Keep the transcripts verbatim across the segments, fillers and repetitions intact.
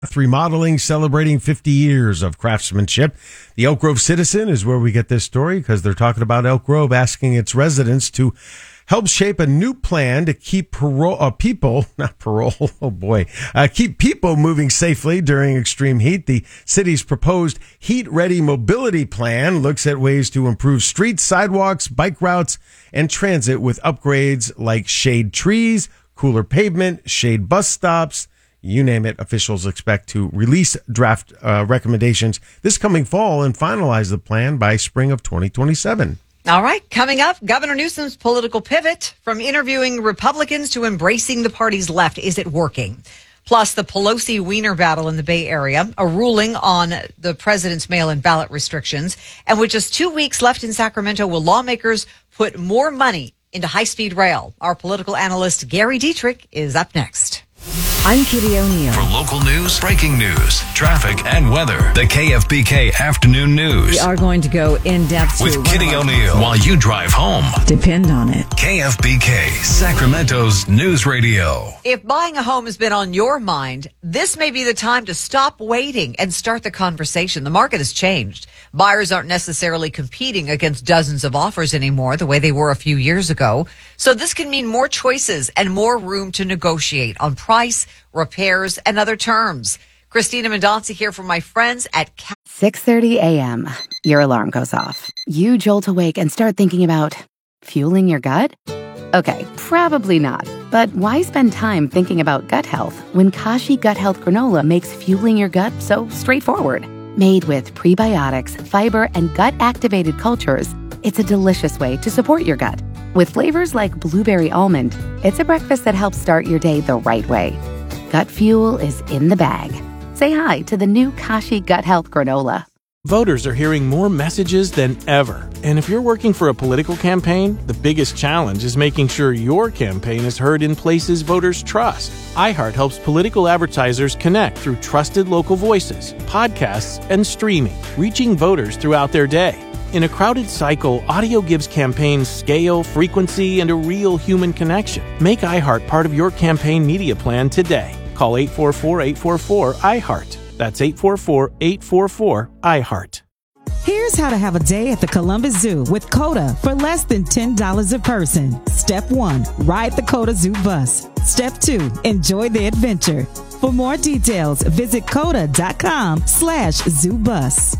Remodeling, celebrating fifty years of craftsmanship. The Elk Grove Citizen is where we get this story because they're talking about Elk Grove asking its residents to help shape a new plan to keep parole, uh, people, not parole, oh boy, uh, keep people moving safely during extreme heat. The city's proposed heat-ready mobility plan looks at ways to improve streets, sidewalks, bike routes, and transit with upgrades like shade trees, cooler pavement, shade bus stops. You name it. Officials expect to release draft uh, recommendations this coming fall and finalize the plan by spring of twenty twenty-seven. All right. Coming up, Governor Newsom's political pivot from interviewing Republicans to embracing the party's left. Is it working? Plus, the Pelosi-Wiener battle in the Bay Area, a ruling on the president's mail-in ballot restrictions. And with just two weeks left in Sacramento, will lawmakers put more money into high-speed rail? Our political analyst, Gary Dietrich, is up next. I'm Kitty O'Neill. For local news, breaking news, traffic, and weather, the K F B K Afternoon News. We are going to go in depth with Kitty O'Neill while you drive home. Depend on it. K F B K, Sacramento's news radio. If buying a home has been on your mind, this may be the time to stop waiting and start the conversation. The market has changed. Buyers aren't necessarily competing against dozens of offers anymore the way they were a few years ago. So this can mean more choices and more room to negotiate on price, repairs, and other terms. Christina Mendonca here from my friends at Cal- six thirty a.m. Your alarm goes off. You jolt awake and start thinking about fueling your gut? Okay, probably not. But why spend time thinking about gut health when Kashi Gut Health Granola makes fueling your gut so straightforward? Made with prebiotics, fiber, and gut-activated cultures, it's a delicious way to support your gut. With flavors like blueberry almond, it's a breakfast that helps start your day the right way. Gut fuel is in the bag. Say hi to the new Kashi Gut Health Granola. Voters are hearing more messages than ever. And if you're working for a political campaign, the biggest challenge is making sure your campaign is heard in places voters trust. iHeart helps political advertisers connect through trusted local voices, podcasts, and streaming, reaching voters throughout their day. In a crowded cycle, audio gives campaigns scale, frequency, and a real human connection. Make iHeart part of your campaign media plan today. Call eight four four, eight four four, I heart. That's eight four four, eight four four, I heart. Here's how to have a day at the Columbus Zoo with COTA for less than ten dollars a person. Step one, ride the COTA Zoo bus. Step two, enjoy the adventure. For more details, visit COTA.com slash zoo bus.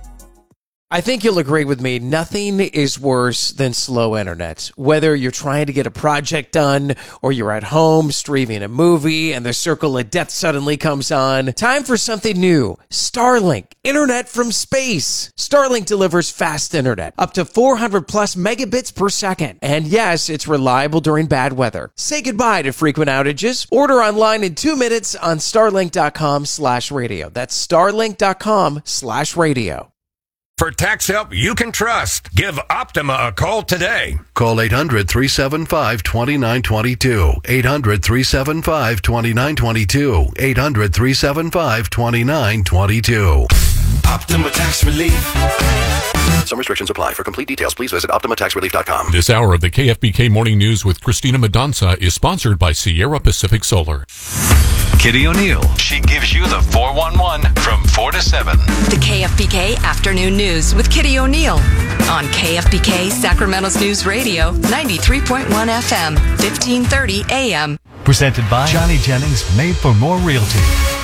I think you'll agree with me, nothing is worse than slow internet. Whether you're trying to get a project done or you're at home streaming a movie and the circle of death suddenly comes on, time for something new. Starlink, internet from space. Starlink delivers fast internet, up to four hundred plus megabits per second. And yes, it's reliable during bad weather. Say goodbye to frequent outages. Order online in two minutes on starlink.com slash radio. That's starlink.com slash radio. For tax help you can trust, give Optima a call today. Call eight hundred, three seven five, two nine two two. eight hundred, three seven five, two nine two two. eight hundred, three seven five, two nine two two. Optima Tax Relief. Some restrictions apply. For complete details, please visit optima tax relief dot com. This hour of the K F B K Morning News with Christina Mendonca is sponsored by Sierra Pacific Solar. Kitty O'Neill. She gives you the four one one from four to seven. The K F B K Afternoon News with Kitty O'Neill on K F B K Sacramento's News Radio, ninety-three point one F M, fifteen thirty A M. Presented by Johnny Jennings, Made for More Realty.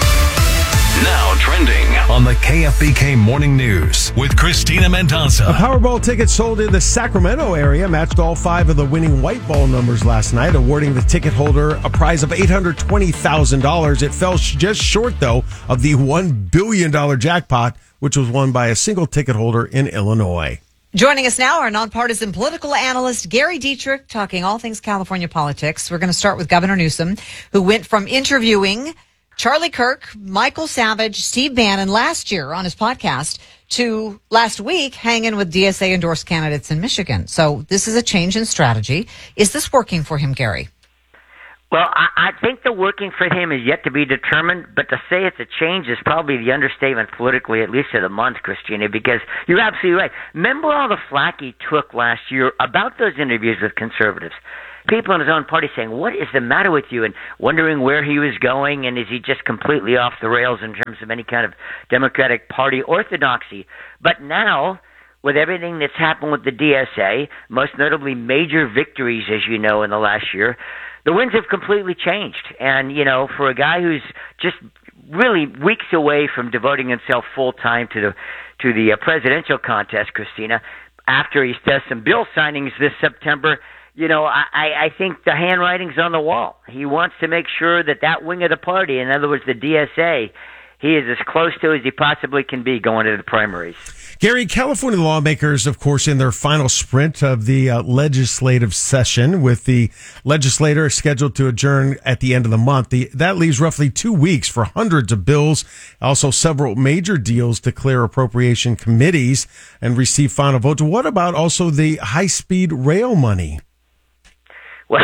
Now trending on the K F B K Morning News with Christina Mendonca. A Powerball ticket sold in the Sacramento area matched all five of the winning white ball numbers last night, awarding the ticket holder a prize of eight hundred twenty thousand dollars. It fell just short, though, of the one billion dollars jackpot, which was won by a single ticket holder in Illinois. Joining us now, our nonpartisan political analyst, Gary Dietrich, talking all things California politics. We're going to start with Governor Newsom, who went from interviewing Charlie Kirk, Michael Savage, Steve Bannon last year on his podcast to last week hanging with D S A-endorsed candidates in Michigan. So this is a change in strategy. Is this working for him, Gary? Well, I, I think the working for him is yet to be determined, but to say it's a change is probably the understatement politically, at least of the month, Christina, because you're absolutely right. Remember all the flack he took last year about those interviews with conservatives? people in his own party saying, what is the matter with you? And wondering where he was going, and is he just completely off the rails in terms of any kind of Democratic Party orthodoxy? But now, with everything that's happened with the D S A, most notably major victories, as you know, in the last year, the winds have completely changed. And, you know, for a guy who's just really weeks away from devoting himself full time to the to the uh, presidential contest, Christina, after he does some bill signings this September, you know, I, I think the handwriting's on the wall. He wants to make sure that that wing of the party, in other words, the D S A, he is as close to as he possibly can be going into the primaries. Gary, California lawmakers, of course, in their final sprint of the uh, legislative session, with the legislator scheduled to adjourn at the end of the month. The, that leaves roughly two weeks for hundreds of bills, also several major deals to clear appropriation committees and receive final votes. What about also the high-speed rail money? Well,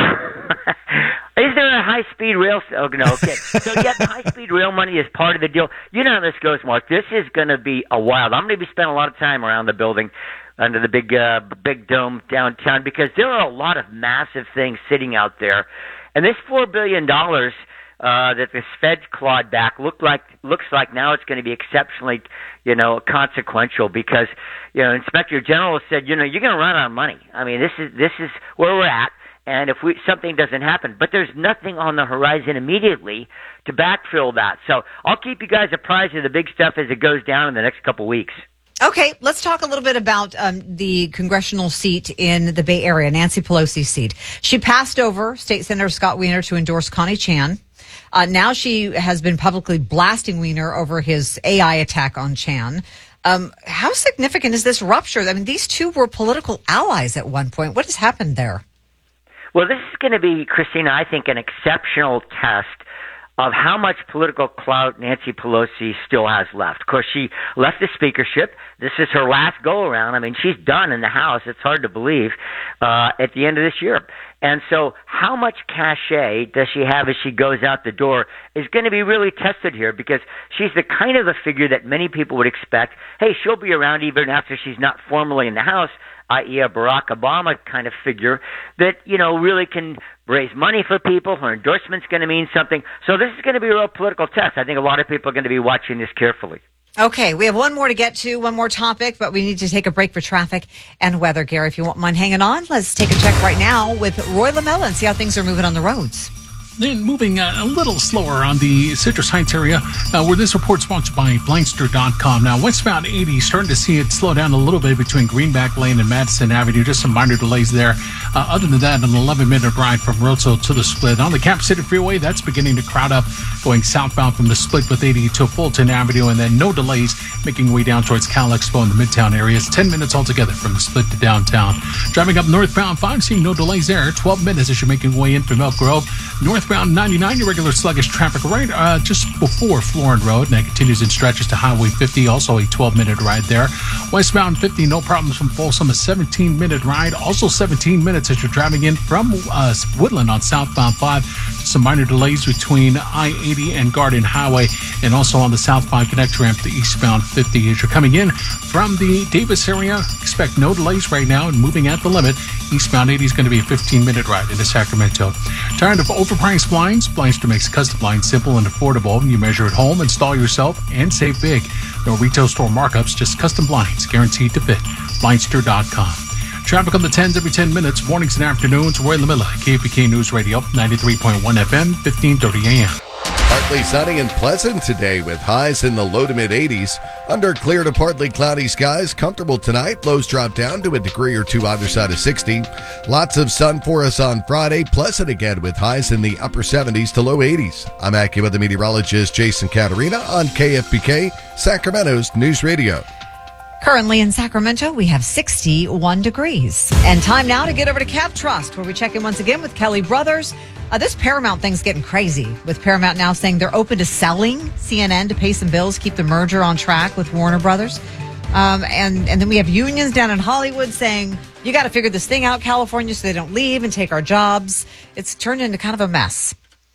is there a high-speed rail? Oh, no, okay. So, yeah, the high-speed rail money is part of the deal. You know how this goes, Mark. This is going to be a wild. I'm going to be spending a lot of time around the building under the big uh, big dome downtown because there are a lot of massive things sitting out there. And this four billion dollars uh, that the Feds clawed back look like, looks like now it's going to be exceptionally, you know, consequential because, you know, Inspector General said, you know, you're going to run out of money. I mean, this is this is where we're at. And if we, something doesn't happen, but there's nothing on the horizon immediately to backfill that. So I'll keep you guys apprised of the big stuff as it goes down in the next couple weeks. Okay, let's talk a little bit about um, the congressional seat in the Bay Area, Nancy Pelosi's seat. She passed over State Senator Scott Wiener to endorse Connie Chan. Uh, now she has been publicly blasting Wiener over his A I attack on Chan. Um, how significant is this rupture? I mean, these two were political allies at one point. What has happened there? Well, this is going to be, Christina, I think, an exceptional test of how much political clout Nancy Pelosi still has left. Of course, she left the speakership. This is her last go-around. I mean, she's done in the House. It's hard to believe uh, at the end of this year. And so how much cachet does she have as she goes out the door is going to be really tested here because she's the kind of a figure that many people would expect, hey, she'll be around even after she's not formally in the House, that is a Barack Obama kind of figure that, you know, really can raise money for people. Her endorsement's going to mean something. So this is going to be a real political test. I think a lot of people are going to be watching this carefully. Okay, we have one more to get to, one more topic, but we need to take a break for traffic and weather. Gary, if you won't mind hanging on, let's take a check right now with Roy LaMella and see how things are moving on the roads. Then moving uh, a little slower on the Citrus Heights area, uh, where this report sponsored by Blindster dot com. Now, westbound eighty, starting to see it slow down a little bit between Greenback Lane and Madison Avenue. Just some minor delays there. Uh, other than that, an eleven-minute ride from Roseau to the Split. On the Cap City Freeway, that's beginning to crowd up, going southbound from the Split with eighty to Fulton Avenue, and then no delays making way down towards Cal Expo in the Midtown area. It's ten minutes altogether from the Split to downtown. Driving up northbound five, seeing no delays there. twelve minutes as you're making way in from Elk Grove. Northbound ninety-nine, irregular sluggish traffic right uh, just before Florin Road, and that continues in stretches to Highway fifty, also a twelve-minute ride there. Westbound fifty, no problems from Folsom, a seventeen-minute ride, also seventeen minutes as you're driving in from uh, Woodland on southbound five. Some minor delays between I eighty and Garden Highway, and also on the South five connector ramp to eastbound fifty. As you're coming in from the Davis area, expect no delays right now and moving at the limit. Eastbound eighty is going to be a fifteen-minute ride into Sacramento. Tired of overpriced blinds? Blindster makes custom blinds simple and affordable. You measure at home, install yourself, and save big. No retail store markups, just custom blinds guaranteed to fit. Blindster dot com. Traffic on the tens every ten minutes, mornings and afternoons. Roy LaMilla, K F B K News Radio, ninety-three point one F M, fifteen thirty A M. Partly sunny and pleasant today with highs in the low to mid eighties. Under clear to partly cloudy skies, comfortable tonight. Lows drop down to a degree or two either side of sixty. Lots of sun for us on Friday. Pleasant again with highs in the upper seventies to low eighties. I'm AccuWeather meteorologist Jason Caterina on K F B K, Sacramento's News Radio. Currently in Sacramento, we have sixty-one degrees. And time now to get over to Cap Trust, where we check in once again with Kelly Brothers. Uh, this Paramount thing's getting crazy, with Paramount now saying they're open to selling C N N to pay some bills, keep the merger on track with Warner Brothers. Um, and, and then we have unions down in Hollywood saying, you got to figure this thing out, California, so they don't leave and take our jobs. It's turned into kind of a mess.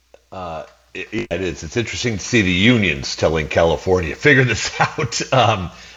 Uh, it, it is. It's interesting to see the unions telling California, figure this out. Um,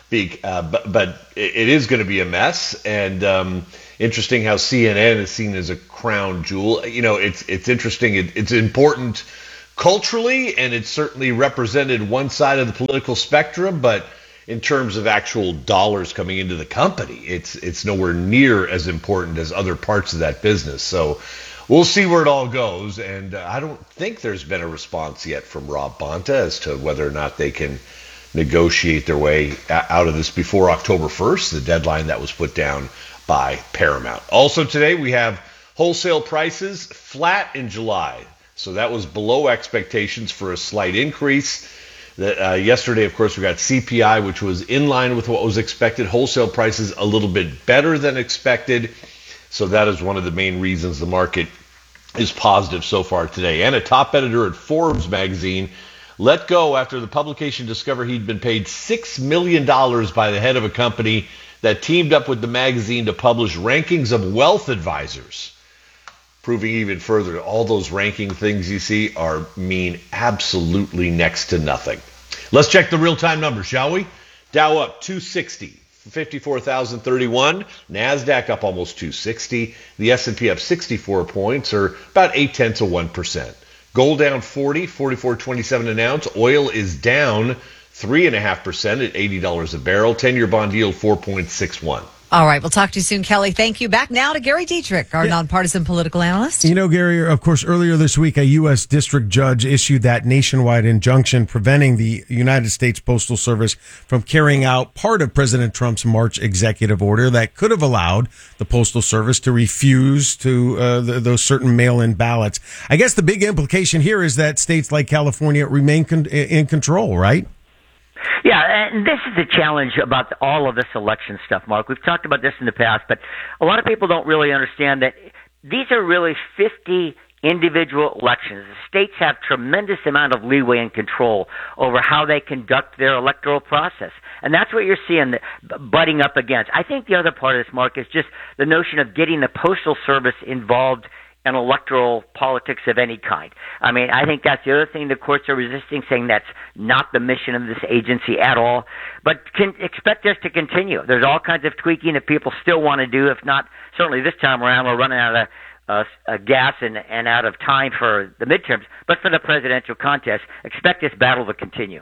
Be, uh, but, but it, it is going to be a mess. And um, interesting how C N N is seen as a crown jewel. You know, it's it's interesting. It, it's important culturally, and it's certainly represented one side of the political spectrum. But in terms of actual dollars coming into the company, it's it's nowhere near as important as other parts of that business. So we'll see where it all goes. And uh, I don't think there's been a response yet from Rob Bonta as to whether or not they can negotiate their way out of this before October first, the deadline that was put down by Paramount. Also today, we have wholesale prices flat in July. So that was below expectations for a slight increase. The, uh, yesterday, of course, we got C P I, which was in line with what was expected. Wholesale prices a little bit better than expected. So that is one of the main reasons the market is positive so far today. And a top editor at Forbes magazine let go after the publication discovered he'd been paid six million dollars by the head of a company that teamed up with the magazine to publish rankings of wealth advisors. Proving even further, all those ranking things you see are mean absolutely next to nothing. Let's check the real-time numbers, shall we? Dow up two sixty, fifty-four thousand thirty-one. NASDAQ up almost two sixty. The S and P up sixty-four points, or about eight tenths of one percent. Gold down forty, forty-four twenty-seven an ounce. Oil is down three point five percent at eighty dollars a barrel. ten-year bond yield four point six one. All right, we'll talk to you soon, Kelly. Thank you. Back now to Gary Dietrich, our yeah. nonpartisan political analyst. You know, Gary, of course, earlier this week, a U S district judge issued that nationwide injunction preventing the United States Postal Service from carrying out part of President Trump's March executive order that could have allowed the Postal Service to refuse to uh, the, those certain mail-in ballots. I guess the big implication here is that states like California remain con- in control, right? Yeah, and this is the challenge about all of this election stuff, Mark. We've talked about this in the past, but a lot of people don't really understand that these are really fifty individual elections. The states have tremendous amount of leeway and control over how they conduct their electoral process. And that's what you're seeing butting up against. I think the other part of this, Mark, is just the notion of getting the Postal Service involved in electoral politics of any kind. I mean, I think that's the other thing the courts are resisting, saying that's not the mission of this agency at all. But can expect this to continue. There's all kinds of tweaking that people still want to do. If not, certainly this time around, we're running out of uh, uh, gas and, and out of time for the midterms. But for the presidential contest, expect this battle to continue.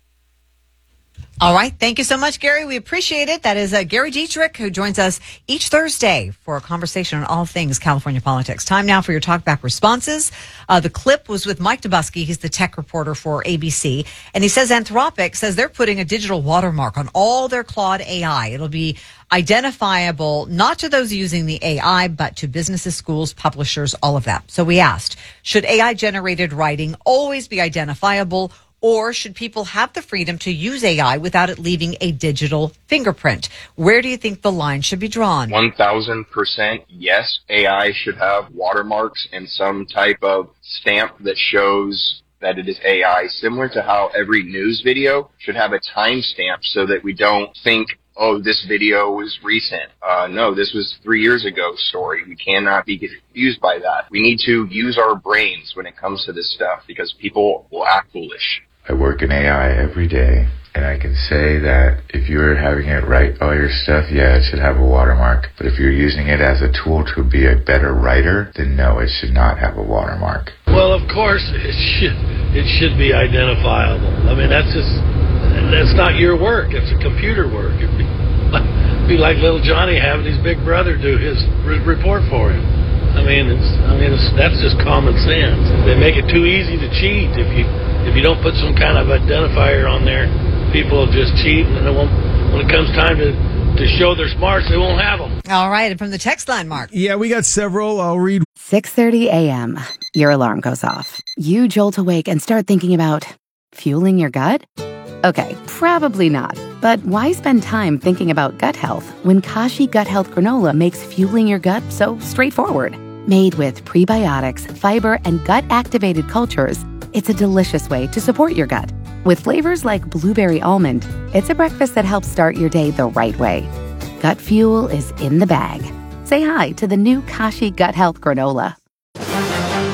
All right. Thank you so much, Gary. We appreciate it. That is uh, Gary Dietrich, who joins us each Thursday for a conversation on all things California politics. Time now for your talkback responses. Uh, the clip was with Mike Dubusky. He's the tech reporter for A B C. And he says Anthropic says they're putting a digital watermark on all their Claude A I. It'll be identifiable not to those using the A I, but to businesses, schools, publishers, all of that. So we asked, should A I-generated writing always be identifiable, or should people have the freedom to use A I without it leaving a digital fingerprint? Where do you think the line should be drawn? one thousand percent yes. A I should have watermarks and some type of stamp that shows that it is A I, similar to how every news video should have a timestamp so that we don't think, oh, this video was recent. Uh, no, this was three years ago story. We cannot be confused by that. We need to use our brains when it comes to this stuff because people will act foolish. I work in A I every day, and I can say that if you're having it write all your stuff, yeah, it should have a watermark. But if you're using it as a tool to be a better writer, then no, it should not have a watermark. Well, of course, it should, it should be identifiable. I mean, that's just, that's not your work. It's a computer work. It'd be, it'd be like little Johnny having his big brother do his re- report for him. I mean, it's, I mean, it's, that's just common sense. They make it too easy to cheat. If you if you don't put some kind of identifier on there, people will just cheat, and it won't, when it comes time to, to show their smarts, they won't have them. All right, and from the text line, Mark. Yeah, we got several. I'll read. six thirty a.m. Your alarm goes off. You jolt awake and start thinking about fueling your gut? Okay, probably not. But why spend time thinking about gut health when Kashi Gut Health Granola makes fueling your gut so straightforward? Made with prebiotics, fiber, and gut-activated cultures, it's a delicious way to support your gut. With flavors like blueberry almond, it's a breakfast that helps start your day the right way. Gut fuel is in the bag. Say hi to the new Kashi Gut Health Granola.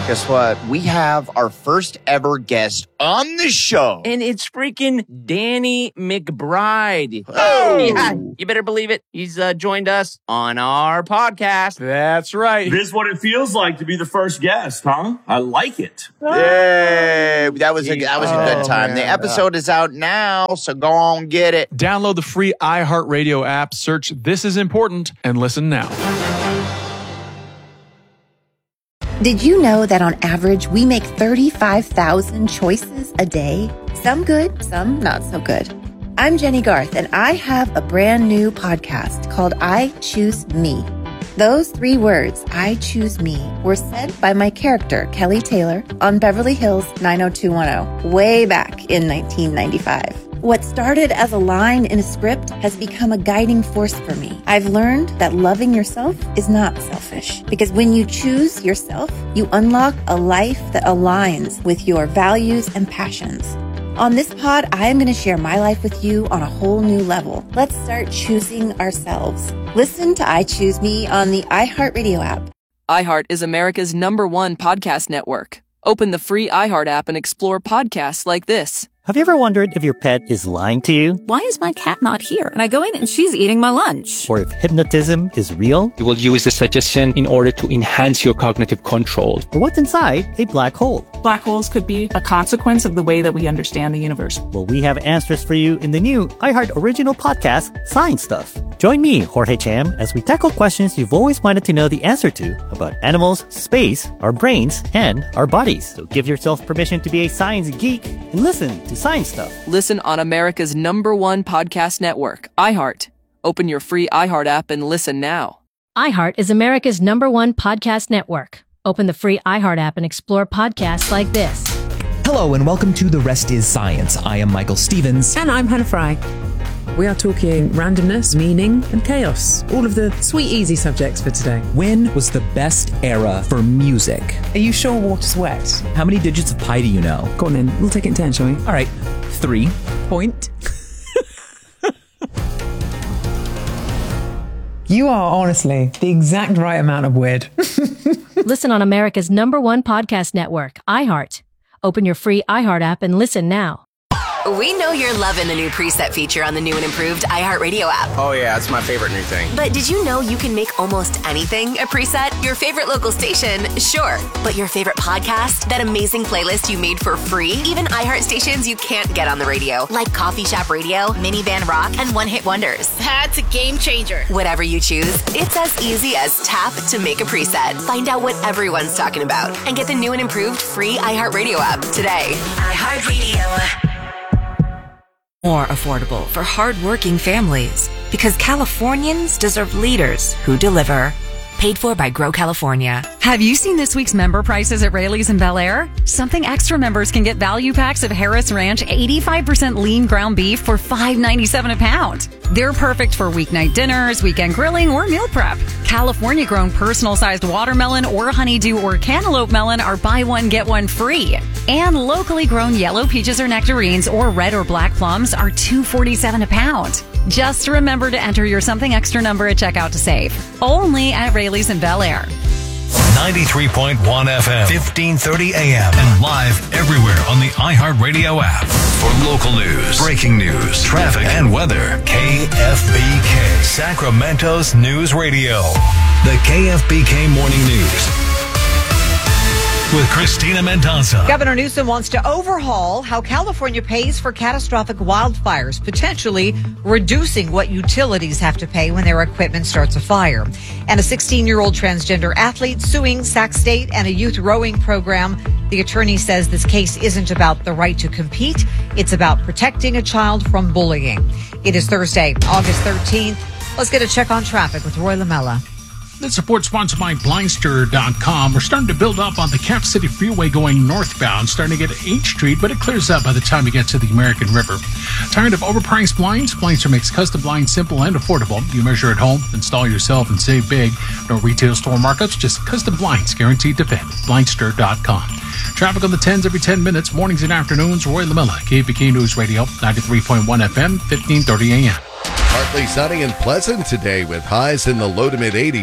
Guess what? We have our first ever guest on the show. And it's freaking Danny McBride. Oh! Yeah, you better believe it. He's uh, joined us on our podcast. That's right. This is what it feels like to be the first guest, huh? I like it. Yay! That was a, that was a good time. Oh, The man. episode is out now, so go on, get it. Download the free iHeartRadio app, search This Is Important, and listen now. Did you know that on average, we make thirty-five thousand choices a day? Some good, some not so good. I'm Jenny Garth, and I have a brand new podcast called I Choose Me. Those three words, I Choose Me, were said by my character, Kelly Taylor, on Beverly Hills nine oh two one oh, way back in nineteen ninety-five. What started as a line in a script has become a guiding force for me. I've learned that loving yourself is not selfish, because when you choose yourself, you unlock a life that aligns with your values and passions. On this pod, I am going to share my life with you on a whole new level. Let's start choosing ourselves. Listen to I Choose Me on the iHeartRadio app. iHeart is America's number one podcast network. Open the free iHeart app and explore podcasts like this. Have you ever wondered if your pet is lying to you? Why is my cat not here? And I go in and she's eating my lunch. Or if hypnotism is real? You will use the suggestion in order to enhance your cognitive control. Or what's inside a black hole? Black holes could be a consequence of the way that we understand the universe. Well, we have answers for you in the new iHeart original podcast, Science Stuff. Join me, Jorge Cham, as we tackle questions you've always wanted to know the answer to about animals, space, our brains, and our bodies. So give yourself permission to be a science geek and listen to Science Stuff. Listen on America's number one podcast network, iHeart. Open your free iHeart app and listen now. iHeart is America's number one podcast network. Open the free iHeart app and explore podcasts like this. Hello and welcome to The Rest is Science. I am Michael Stevens. And I'm Hannah Fry. We are talking randomness, meaning, and chaos. All of the sweet, easy subjects for today. When was the best era for music? Are you sure water's wet? How many digits of pi do you know? Go on then. We'll take it in ten, shall we? All right. Three. Point. You are honestly the exact right amount of weird. Listen on America's number one podcast network, iHeart. Open your free iHeart app and listen now. We know you're loving the new preset feature on the new and improved iHeartRadio app. Oh, yeah, it's my favorite new thing. But did you know you can make almost anything a preset? Your favorite local station, sure. But your favorite podcast? That amazing playlist you made for free? Even iHeart stations you can't get on the radio, like Coffee Shop Radio, Minivan Rock, and One Hit Wonders. That's a game changer. Whatever you choose, it's as easy as tap to make a preset. Find out what everyone's talking about and get the new and improved free iHeartRadio app today. iHeartRadio. More affordable for hardworking families, because Californians deserve leaders who deliver. Paid for by Grow California. Have you seen this week's member prices at Raley's in Bel Air? Something Extra members can get value packs of Harris Ranch eighty-five percent lean ground beef for five ninety-seven a pound. They're perfect for weeknight dinners, weekend grilling, or meal prep. California-grown personal-sized watermelon or honeydew or cantaloupe melon are buy one, get one free. And locally grown yellow peaches or nectarines or red or black plums are two forty-seven a pound. Just remember to enter your Something Extra number at checkout to save. Only at Raley's in Bel Air. ninety-three point one F M, fifteen thirty A M, and live everywhere on the iHeartRadio app. For local news, breaking news, traffic, and weather, K F B K, Sacramento's News Radio. The K F B K Morning News with Christina Mendoza. Governor Newsom wants to overhaul how California pays for catastrophic wildfires, potentially reducing what utilities have to pay when their equipment starts a fire. And a sixteen-year-old transgender athlete suing Sac State and a youth rowing program. The attorney says this case isn't about the right to compete. It's about protecting a child from bullying. It is Thursday, August thirteenth. Let's get a check on traffic with Roy Lamella. This report sponsored by Blindster dot com. We're starting to build up on the Cap City Freeway going northbound, starting to get H Street, but it clears up by the time you get to the American River. Tired of overpriced blinds? Blindster makes custom blinds simple and affordable. You measure at home, install yourself, and save big. No retail store markups, just custom blinds guaranteed to fit. Blindster dot com. Traffic on the tens every ten minutes, mornings and afternoons. Roy Lamella, K F B K News Radio, ninety-three point one F M, fifteen thirty A M. Partly sunny and pleasant today with highs in the low to mid eighties.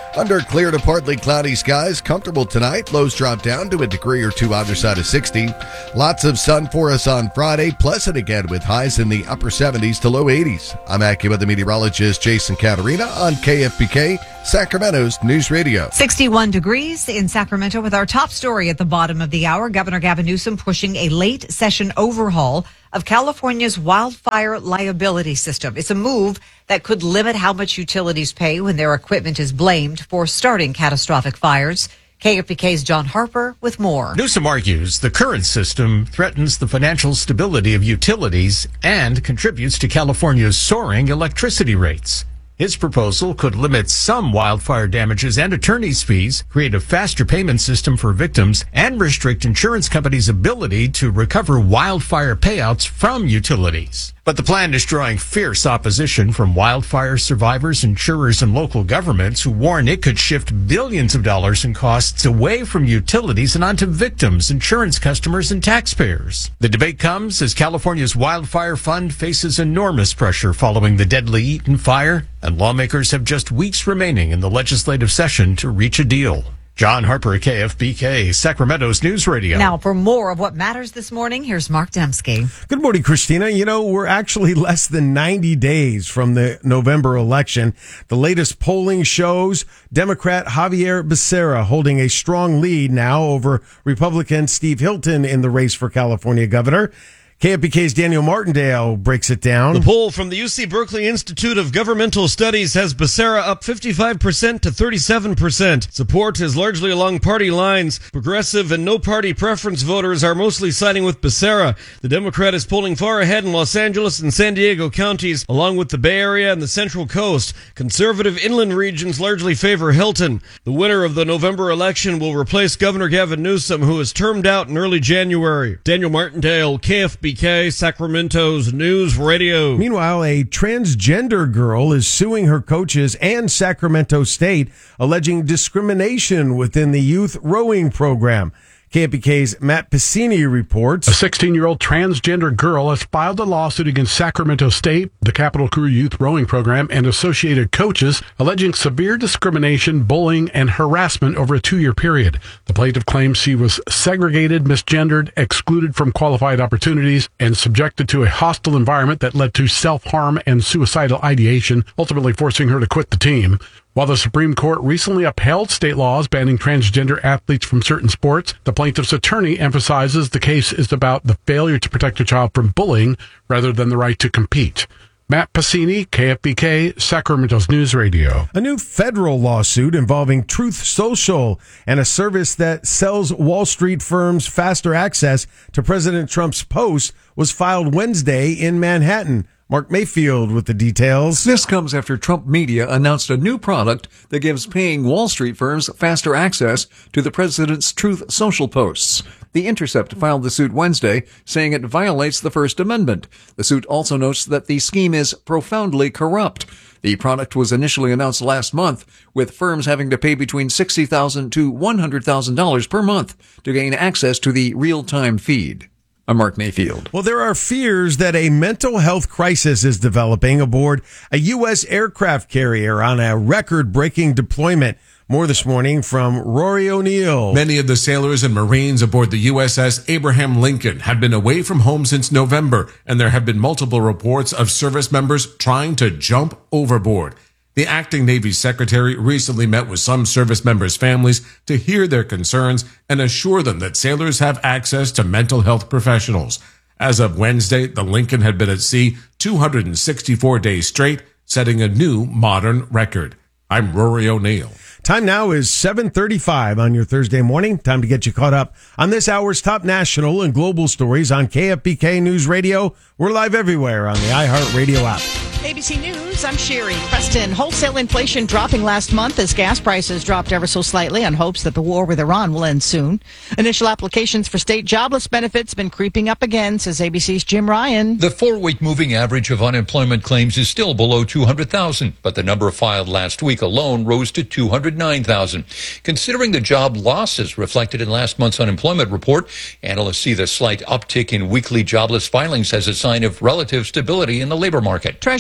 Under clear to partly cloudy skies, comfortable tonight. Lows drop down to a degree or two either side of sixty. Lots of sun for us on Friday. Pleasant again with highs in the upper seventies to low eighties. I'm AccuWeather meteorologist Jason Caterina on K F B K, Sacramento's News Radio. sixty-one degrees in Sacramento with our top story at the bottom of the hour. Governor Gavin Newsom pushing a late session overhaul of California's wildfire liability system. It's a move that could limit how much utilities pay when their equipment is blamed for starting catastrophic fires. K F B K's John Harper with more. Newsom argues the current system threatens the financial stability of utilities and contributes to California's soaring electricity rates. His proposal could limit some wildfire damages and attorney's fees, create a faster payment system for victims, and restrict insurance companies' ability to recover wildfire payouts from utilities. But the plan is drawing fierce opposition from wildfire survivors, insurers, and local governments who warn it could shift billions of dollars in costs away from utilities and onto victims, insurance customers, and taxpayers. The debate comes as California's wildfire fund faces enormous pressure following the deadly Eaton fire, and lawmakers have just weeks remaining in the legislative session to reach a deal. John Harper, K F B K, Sacramento's News Radio. Now, for more of what matters this morning, here's Mark Dembski. Good morning, Christina. You know, we're actually less than ninety days from the November election. The latest polling shows Democrat Javier Becerra holding a strong lead now over Republican Steve Hilton in the race for California governor. K F B K's Daniel Martindale breaks it down. The poll from the U C Berkeley Institute of Governmental Studies has Becerra up fifty-five percent to thirty-seven percent. Support is largely along party lines. Progressive and no-party preference voters are mostly siding with Becerra. The Democrat is polling far ahead in Los Angeles and San Diego counties, along with the Bay Area and the Central Coast. Conservative inland regions largely favor Hilton. The winner of the November election will replace Governor Gavin Newsom, who is termed out in early January. Daniel Martindale, K F B K, Sacramento's News Radio. Meanwhile, a transgender girl is suing her coaches and Sacramento State, alleging discrimination within the youth rowing program. K F B K's Matt Piscini reports. A sixteen-year-old transgender girl has filed a lawsuit against Sacramento State, the Capital Crew Youth Rowing Program, and associated coaches, alleging severe discrimination, bullying, and harassment over a two-year period. The plaintiff claims she was segregated, misgendered, excluded from qualified opportunities, and subjected to a hostile environment that led to self-harm and suicidal ideation, ultimately forcing her to quit the team. While the Supreme Court recently upheld state laws banning transgender athletes from certain sports, the plaintiff's attorney emphasizes the case is about the failure to protect a child from bullying rather than the right to compete. Matt Piscini, K F B K, Sacramento's News Radio. A new federal lawsuit involving Truth Social and a service that sells Wall Street firms faster access to President Trump's posts was filed Wednesday in Manhattan. Mark Mayfield with the details. This comes after Trump Media announced a new product that gives paying Wall Street firms faster access to the president's Truth Social posts. The Intercept filed the suit Wednesday, saying it violates the First Amendment. The suit also notes that the scheme is profoundly corrupt. The product was initially announced last month, with firms having to pay between sixty thousand dollars to one hundred thousand dollars per month to gain access to the real-time feed. I'm Mark Mayfield. Well, there are fears that a mental health crisis is developing aboard a U S aircraft carrier on a record-breaking deployment. More this morning from Rory O'Neill. Many of the sailors and Marines aboard the U S S Abraham Lincoln have been away from home since November, and there have been multiple reports of service members trying to jump overboard. The acting Navy secretary recently met with some service members' families to hear their concerns and assure them that sailors have access to mental health professionals. As of Wednesday, the Lincoln had been at sea two hundred sixty-four days straight, setting a new modern record. I'm Rory O'Neill. Time now is seven thirty-five on your Thursday morning. Time to get you caught up on this hour's top national and global stories on K F B K News Radio. We're live everywhere on the iHeartRadio app. A B C News, I'm Sherry. Preston, wholesale inflation dropping last month as gas prices dropped ever so slightly on hopes that the war with Iran will end soon. Initial applications for state jobless benefits been creeping up again, says A B C's Jim Ryan. The four-week moving average of unemployment claims is still below two hundred thousand, but the number filed last week alone rose to two hundred nine thousand. Considering the job losses reflected in last month's unemployment report, analysts see the slight uptick in weekly jobless filings as a sign of relative stability in the labor market. Treasury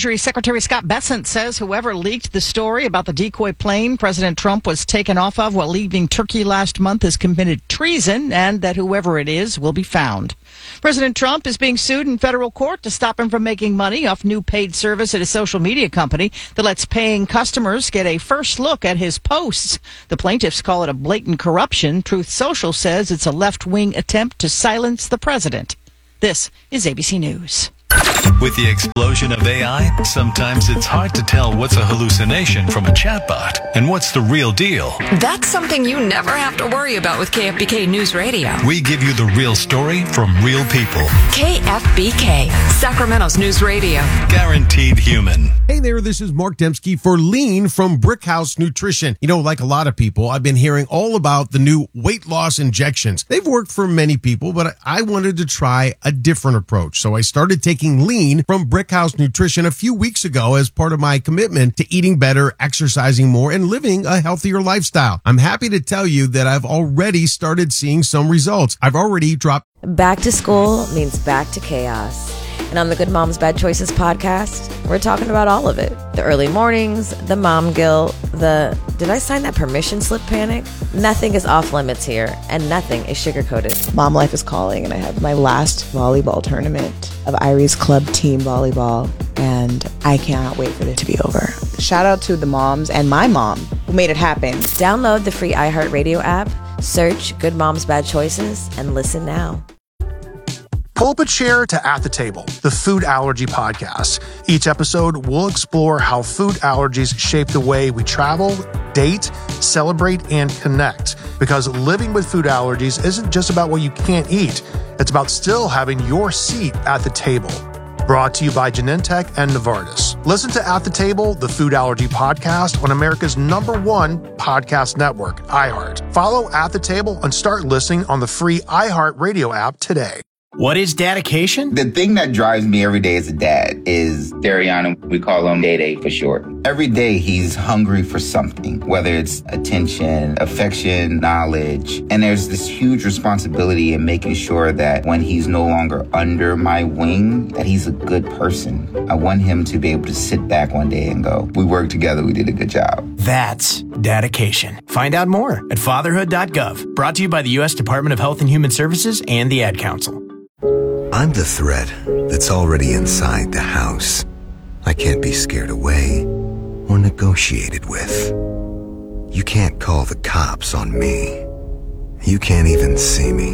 Treasury Secretary Scott Bessent says whoever leaked the story about the decoy plane President Trump was taken off of while leaving Turkey last month has committed treason, and that whoever it is will be found. President Trump is being sued in federal court to stop him from making money off new paid service at a social media company that lets paying customers get a first look at his posts. The plaintiffs call it a blatant corruption. Truth Social says it's a left-wing attempt to silence the president. This is A B C News. With the explosion of A I, sometimes it's hard to tell what's a hallucination from a chatbot and what's the real deal. That's something you never have to worry about with K F B K News Radio. We give you the real story from real people. K F B K, Sacramento's News Radio. Guaranteed human. Hey there, this is Mark Dembski for Lean from Brickhouse Nutrition. You know, like a lot of people, I've been hearing all about the new weight loss injections. They've worked for many people, but I wanted to try a different approach. So I started taking Lean from Brickhouse Nutrition a few weeks ago as part of my commitment to eating better, exercising more, and living a healthier lifestyle. I'm happy to tell you that I've already started seeing some results. I've already dropped. Back to school means back to chaos. And on the Good Moms Bad Choices podcast, we're talking about all of it. The early mornings, the mom guilt, the did I sign that permission slip panic? Nothing is off limits here, and nothing is sugar-coated. Mom life is calling, and I have my last volleyball tournament of Irie's club team volleyball, and I cannot wait for it to be over. Shout out to the moms and my mom who made it happen. Download the free iHeartRadio app, search Good Moms Bad Choices, and listen now. Pull up a chair to At the Table, the food allergy podcast. Each episode will explore how food allergies shape the way we travel, date, celebrate, and connect. Because living with food allergies isn't just about what you can't eat. It's about still having your seat at the table. Brought to you by Genentech and Novartis. Listen to At the Table, the food allergy podcast on America's number one podcast network, iHeart. Follow At the Table and start listening on the free iHeart Radio app today. What is dedication? The thing that drives me every day as a dad is Dariana. We call him Day Day for short. Every day he's hungry for something, whether it's attention, affection, knowledge. And there's this huge responsibility in making sure that when he's no longer under my wing, that he's a good person. I want him to be able to sit back one day and go, we worked together, we did a good job. That's dedication. Find out more at fatherhood dot gov. Brought to you by the U S Department of Health and Human Services and the Ad Council. I'm the threat that's already inside the house. I can't be scared away or negotiated with. You can't call the cops on me. You can't even see me.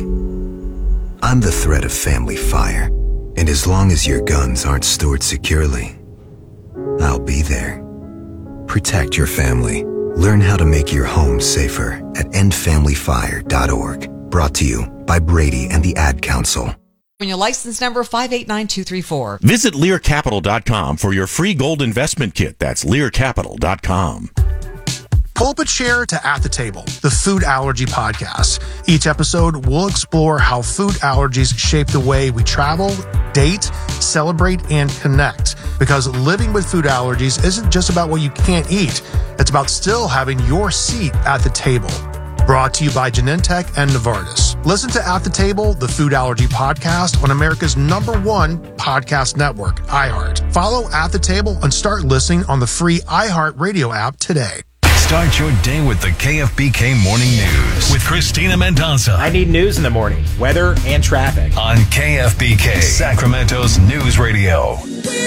I'm the threat of family fire, and as long as your guns aren't stored securely, I'll be there. Protect your family. Learn how to make your home safer at end family fire dot org. Brought to you by Brady and the Ad Council. Your license number five eight nine two three four. Visit Lear Capital dot com for your free gold investment kit. That's Lear Capital dot com. Pull up a chair to At the Table, the food allergy podcast. Each episode will explore how food allergies shape the way we travel, date, celebrate, and connect. Because living with food allergies isn't just about what you can't eat. It's about still having your seat at the table. Brought to you by Genentech and Novartis. Listen to At the Table, the food allergy podcast on America's number one podcast network, iHeart. Follow At the Table and start listening on the free iHeart Radio app today. Start your day with the K F B K Morning News with Christina Mendoza. I need news in the morning, weather and traffic. On K F B K, Sacramento's News Radio.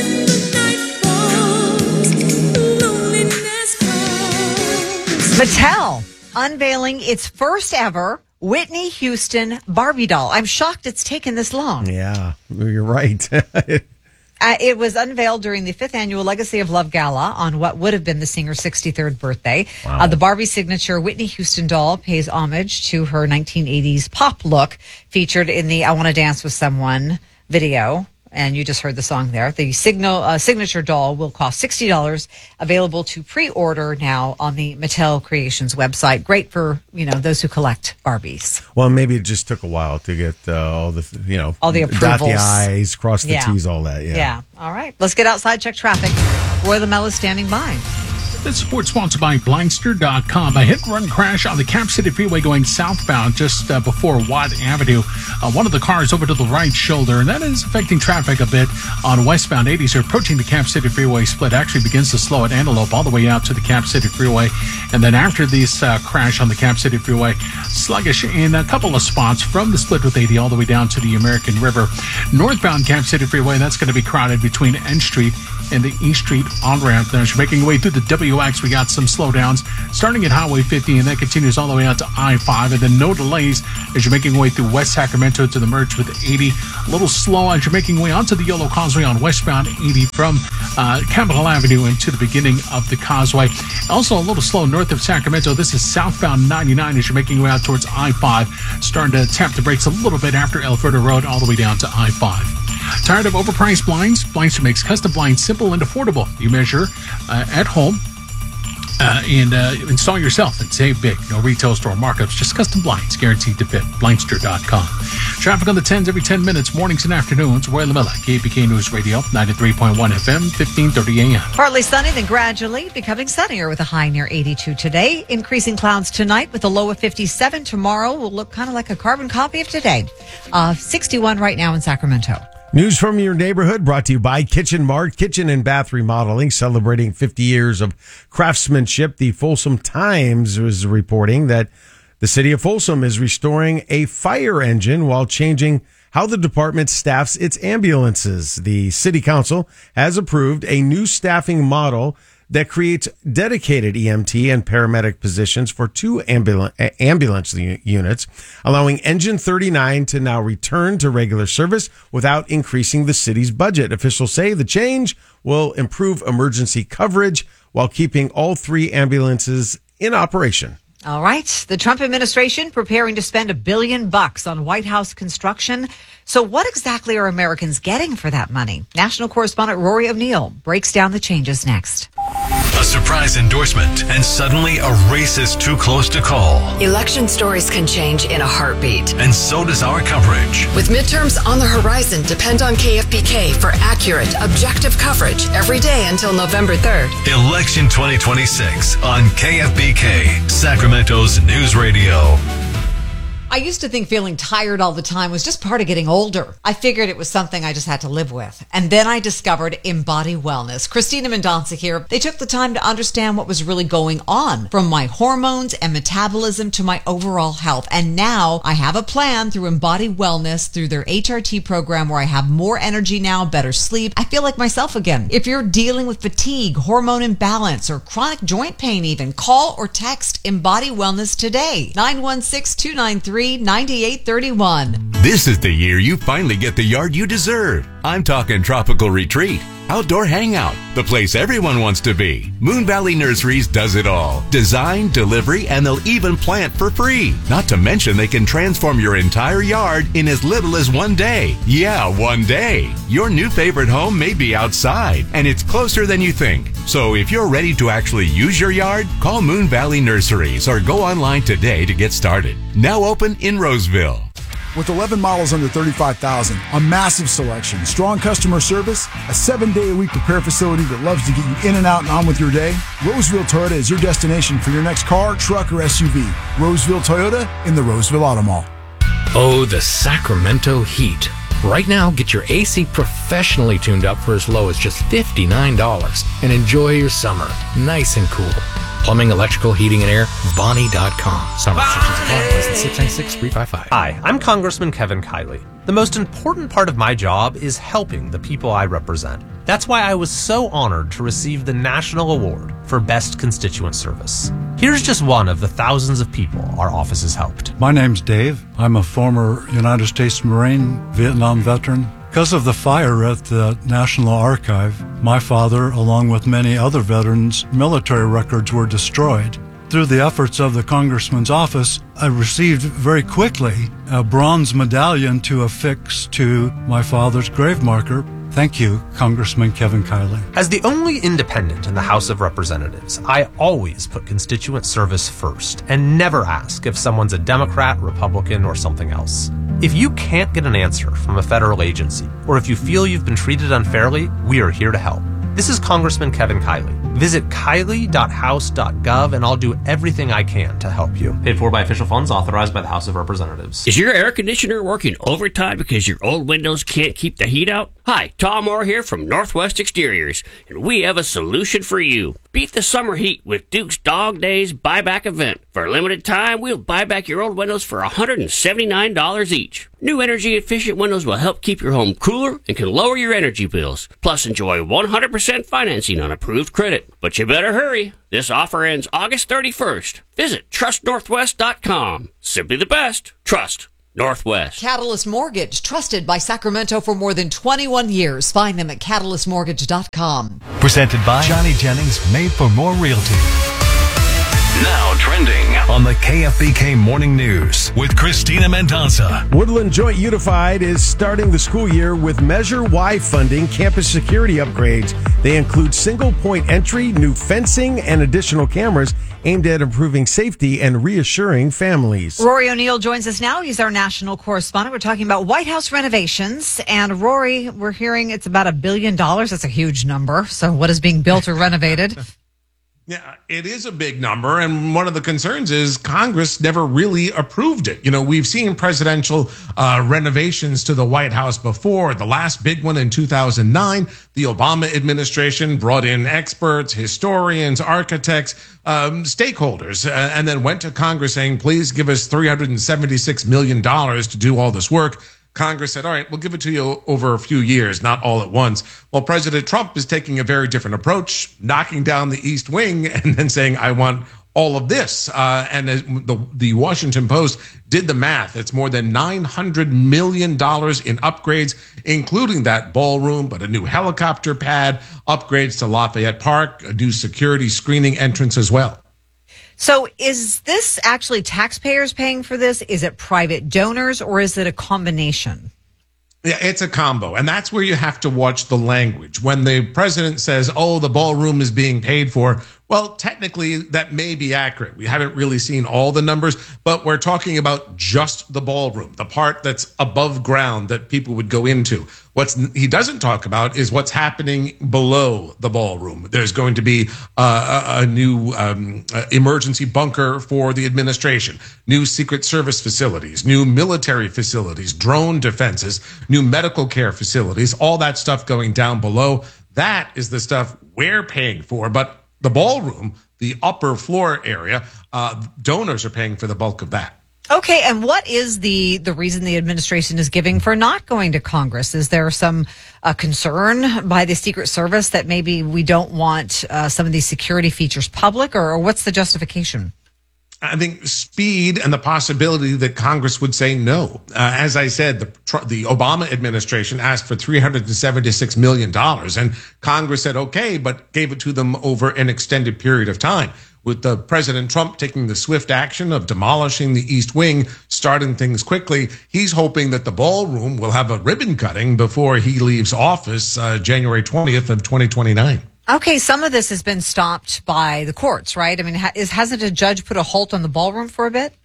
Mattel unveiling its first ever Whitney Houston Barbie doll. I'm shocked it's taken this long. Yeah, you're right. Uh, it was unveiled during the fifth annual Legacy of Love Gala on what would have been the singer's sixty-third birthday. Wow. Uh, the Barbie signature Whitney Houston doll pays homage to her nineteen eighties pop look featured in the I Want to Dance with Someone video. And you just heard the song there. The signal, uh, signature doll will cost sixty dollars, available to pre-order now on the Mattel Creations website. Great for, you know, those who collect Barbies. Well, maybe it just took a while to get uh, all the, you know, all the approvals. Dot the I's, cross the yeah. T's, all that. Yeah. Yeah. All right. Let's get outside, check traffic. Roy LaMella is standing by. This report sponsored by Blindster dot com. A hit-and-run crash on the Cap City Freeway going southbound just uh, before Watt Avenue. Uh, one of the cars over to the right shoulder, and that is affecting traffic a bit on westbound eighty. So approaching the Cap City Freeway split actually begins to slow at Antelope all the way out to the Cap City Freeway. And then after this uh, crash on the Cap City Freeway, sluggish in a couple of spots from the split with eighty all the way down to the American River. Northbound Cap City Freeway, that's going to be crowded between N Street and the East Street on-ramp. As you're making your way through the W X, we got some slowdowns starting at Highway fifty, and that continues all the way out to I five, and then no delays as you're making your way through West Sacramento to the merge with eighty. A little slow as you're making your way onto the Yolo Causeway on westbound eighty from uh, Capitol Avenue into the beginning of the Causeway. Also a little slow north of Sacramento. This is southbound ninety-nine as you're making your way out towards I five, starting to tap the brakes a little bit after Alberta Road all the way down to I five. Tired of overpriced blinds? Blindster makes custom blinds simple and affordable. You measure uh, at home uh, and uh, install yourself and save big. No retail store markups, just custom blinds guaranteed to fit. Blindster dot com. Traffic on the tens every ten minutes, mornings and afternoons. Roy LaMilla, K P K News Radio, ninety-three point one F M, fifteen thirty A M. Partly sunny, then gradually becoming sunnier with a high near eighty-two today. Increasing clouds tonight with a low of fifty-seven. Tomorrow will look kind of like a carbon copy of today. Uh, sixty-one right now in Sacramento. News from your neighborhood brought to you by Kitchen Mart, kitchen and bath remodeling, celebrating fifty years of craftsmanship. The Folsom Times was reporting that the city of Folsom is restoring a fire engine while changing how the department staffs its ambulances. The city council has approved a new staffing model that creates dedicated E M T and paramedic positions for two ambulance, ambulance units, allowing Engine thirty-nine to now return to regular service without increasing the city's budget. Officials say the change will improve emergency coverage while keeping all three ambulances in operation. All right. The Trump administration preparing to spend a billion bucks on White House construction. So what exactly are Americans getting for that money? National correspondent Rory O'Neill breaks down the changes next. A surprise endorsement, and suddenly a race is too close to call. Election stories can change in a heartbeat. And so does our coverage. With midterms on the horizon, depend on K F B K for accurate, objective coverage every day until November third. Election twenty twenty-six on K F B K, Sacramento's News Radio. I used to think feeling tired all the time was just part of getting older. I figured it was something I just had to live with. And then I discovered Embody Wellness. Christina Mendonca here. They took the time to understand what was really going on, from my hormones and metabolism to my overall health. And now I have a plan through Embody Wellness, through their H R T program, where I have more energy now, better sleep. I feel like myself again. If you're dealing with fatigue, hormone imbalance, or chronic joint pain even, call or text Embody Wellness today. nine one six, two nine three, nine eight three one. This is the year you finally get the yard you deserve. I'm talking tropical retreat, outdoor hangout, the place everyone wants to be. Moon Valley Nurseries does it all. Design, delivery, and they'll even plant for free. Not to mention they can transform your entire yard in as little as one day. Yeah, one day. Your new favorite home may be outside, and it's closer than you think. So if you're ready to actually use your yard, call Moon Valley Nurseries or go online today to get started. Now open in Roseville. With eleven models under thirty-five thousand dollars, a massive selection, strong customer service, a seven-day-a-week repair facility that loves to get you in and out and on with your day, Roseville Toyota is your destination for your next car, truck, or S U V. Roseville Toyota in the Roseville Auto Mall. Oh, the Sacramento heat. Right now, get your A C professionally tuned up for as low as just fifty-nine dollars and enjoy your summer nice and cool. Plumbing, electrical, heating, and air, Bonnie dot com. Summer restrictions apply. License six nine six three five five. Hi, I'm Congressman Kevin Kiley. The most important part of my job is helping the people I represent. That's why I was so honored to receive the National Award for Best Constituent Service. Here's just one of the thousands of people our office has helped. My name's Dave. I'm a former United States Marine, Vietnam veteran. Because of the fire at the National Archive, my father, along with many other veterans, military records were destroyed. Through the efforts of the Congressman's office, I received very quickly a bronze medallion to affix to my father's grave marker. Thank you, Congressman Kevin Kiley. As the only independent in the House of Representatives, I always put constituent service first and never ask if someone's a Democrat, Republican, or something else. If you can't get an answer from a federal agency, or if you feel you've been treated unfairly, we are here to help. This is Congressman Kevin Kiley. Visit kylie dot house dot gov and I'll do everything I can to help you. Paid for by official funds authorized by the House of Representatives. Is your air conditioner working overtime because your old windows can't keep the heat out? Hi, Tom Moore here from Northwest Exteriors, and we have a solution for you. Beat the summer heat with Duke's Dog Days buyback event. For a limited time, we'll buy back your old windows for one hundred seventy-nine dollars each. New energy-efficient windows will help keep your home cooler and can lower your energy bills. Plus, enjoy one hundred percent financing on approved credit. But you better hurry. This offer ends August thirty-first. Visit trust northwest dot com. Simply the best. Trust Northwest. Catalyst Mortgage, trusted by Sacramento for more than twenty-one years. Find them at catalyst mortgage dot com. Presented by Johnny Jennings, Made for More Realty. Now trending on the K F B K Morning News with Christina Mendoza. Woodland Joint Unified is starting the school year with Measure Y funding campus security upgrades. They include single point entry, new fencing, and additional cameras aimed at improving safety and reassuring families. Rory O'Neill joins us now. He's our national correspondent. We're talking about White House renovations. And Rory, we're hearing it's about a billion dollars. That's a huge number. So what is being built or renovated? Yeah, it is a big number. And one of the concerns is Congress never really approved it. You know, we've seen presidential uh, renovations to the White House before. The last big one in two thousand nine, the Obama administration brought in experts, historians, architects, um, stakeholders, uh, and then went to Congress saying, please give us three hundred seventy-six million dollars to do all this work. Congress said, all right, we'll give it to you over a few years, not all at once. Well, President Trump is taking a very different approach, knocking down the East Wing and then saying, I want all of this. Uh, and the, the Washington Post did the math. It's more than nine hundred million dollars in upgrades, including that ballroom, but a new helicopter pad, upgrades to Lafayette Park, a new security screening entrance as well. So is this actually taxpayers paying for this? Is it private donors, or is it a combination? Yeah, it's a combo. And that's where you have to watch the language. When the president says, oh, the ballroom is being paid for, well, technically that may be accurate. We haven't really seen all the numbers, but we're talking about just the ballroom, the part that's above ground that people would go into. What's he doesn't talk about is what's happening below the ballroom. There's going to be uh, a, a new um, uh, emergency bunker for the administration, new Secret Service facilities, new military facilities, drone defenses, new medical care facilities, all that stuff going down below. That is the stuff we're paying for. But the ballroom, the upper floor area, uh, donors are paying for the bulk of that. Okay, and what is the the reason the administration is giving for not going to Congress? Is there some uh, concern by the Secret Service that maybe we don't want uh, some of these security features public, or, or what's the justification? I think speed and the possibility that Congress would say no. Uh, as I said, the the Obama administration asked for three hundred seventy-six million dollars, and Congress said okay, but gave it to them over an extended period of time. With the President Trump taking the swift action of demolishing the East Wing, starting things quickly, he's hoping that the ballroom will have a ribbon cutting before he leaves office uh, January twentieth of twenty twenty-nine. Okay, some of this has been stopped by the courts, right? I mean, ha- is, hasn't a judge put a halt on the ballroom for a bit?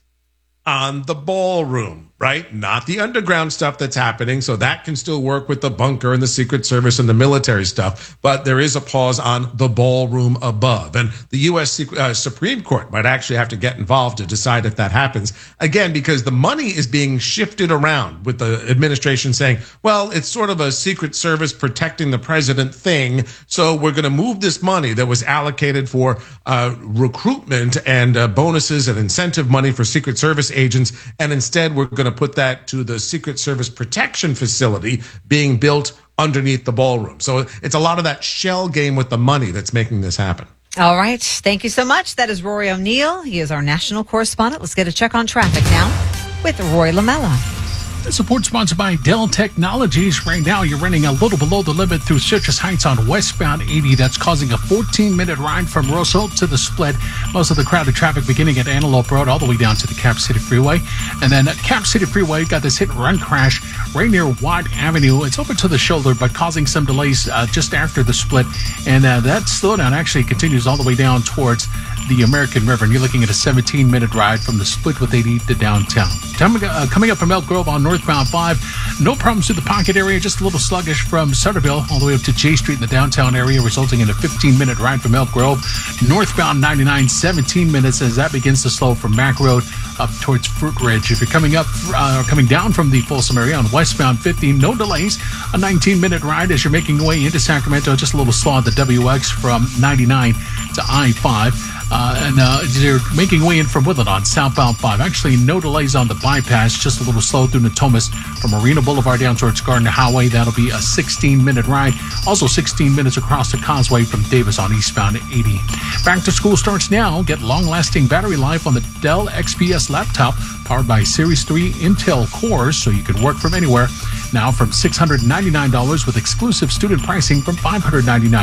On the ballroom, right? Not the underground stuff that's happening. So that can still work with the bunker and the Secret Service and the military stuff. But there is a pause on the ballroom above. And the U S uh, Supreme Court might actually have to get involved to decide if that happens. Again, because the money is being shifted around with the administration saying, well, it's sort of a Secret Service protecting the president thing. So we're going to move this money that was allocated for uh, recruitment and uh, bonuses and incentive money for Secret Service agents, and instead we're going to put that to the Secret Service protection facility being built underneath the ballroom. So it's a lot of that shell game with the money that's making this happen. All right. Thank you so much. That is Rory O'Neill. He is our national correspondent. Let's get a check on traffic now with Roy Lamella. The support sponsored by Dell Technologies. Right now, you're running a little below the limit through Citrus Heights on westbound eighty. That's causing a fourteen-minute ride from Rose Hill to the split. Most of the crowded traffic beginning at Antelope Road all the way down to the Cap City Freeway. And then at Cap City Freeway, got this hit-and-run crash right near Watt Avenue. It's over to the shoulder, but causing some delays uh, just after the split. And uh, that slowdown actually continues all the way down towards the American River, and you're looking at a seventeen-minute ride from the split with eighty to downtown. Uh, coming up from Elk Grove on northbound five, no problems through the Pocket area, just a little sluggish from Sutterville all the way up to J Street in the downtown area, resulting in a fifteen-minute ride from Elk Grove. Northbound ninety-nine, seventeen minutes as that begins to slow from Mack Road up towards Fruit Ridge. If you're coming up uh, or coming down from the Folsom area on westbound fifteen, no delays. A nineteen-minute ride as you're making your way into Sacramento, just a little slow on the W X from ninety-nine to I five. Uh, and uh, you're making your way in from Woodland on southbound five. Actually, no delays on the bypass, just a little slow through Natomas from Marina Boulevard down towards Gardner Highway. That'll be a sixteen-minute ride. Also sixteen minutes across the causeway from Davis on eastbound eighty. Back to school starts now. Get long-lasting battery life on the Dell X P S laptop powered by Series three Intel cores, so you can work from anywhere. Now from six hundred ninety-nine dollars with exclusive student pricing from five hundred ninety-nine dollars.